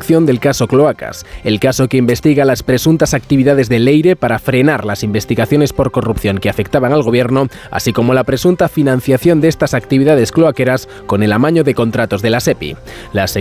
instrucción del caso Cloacas, el caso que investiga las presuntas actividades de Leire para frenar las investigaciones por corrupción que afectaban al gobierno, así como la presunta financiación de estas actividades cloaqueras con el amaño de contratos de la SEPI. La